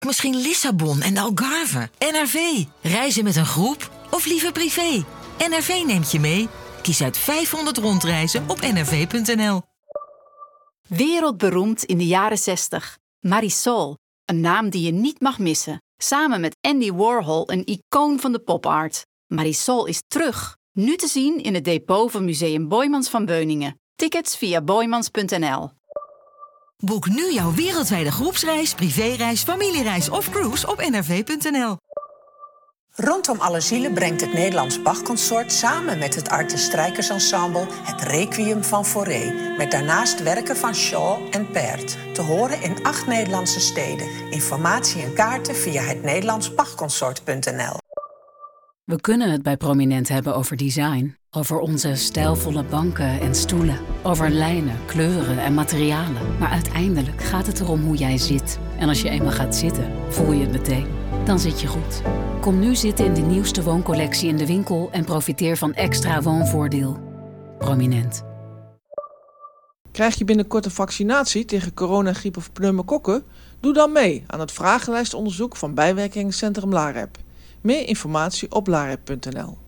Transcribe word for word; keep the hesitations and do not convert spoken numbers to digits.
Misschien Lissabon en de Algarve. N R V. Reizen met een groep of liever privé? N R V neemt je mee. Kies uit vijfhonderd rondreizen op n r v punt n l. Wereldberoemd in de jaren zestig. Marisol, een naam die je niet mag missen. Samen met Andy Warhol, een icoon van de popart. Marisol is terug. Nu te zien in het depot van Museum Boijmans van Beuningen. Tickets via boijmans punt n l. Boek nu jouw wereldwijde groepsreis, privéreis, familiereis of cruise op n r v punt n l. Rondom alle zielen brengt het Nederlands Bach-consort samen met het Arte Strijkersensemble het Requiem van Fauré, met daarnaast werken van Shaw en Pärt, te horen in acht Nederlandse steden. Informatie en kaarten via het Nederlands Bach-consort punt n l. We kunnen het bij Prominent hebben over design, over onze stijlvolle banken en stoelen, over lijnen, kleuren en materialen. Maar uiteindelijk gaat het erom hoe jij zit. En als je eenmaal gaat zitten, voel je het meteen. Dan zit je goed. Kom nu zitten in de nieuwste wooncollectie in de winkel en profiteer van extra woonvoordeel. Prominent. Krijg je binnenkort een vaccinatie tegen coronagriep of pneumokokken? Doe dan mee aan het vragenlijstonderzoek van bijwerkingencentrum LAREP. Meer informatie op larep punt n l.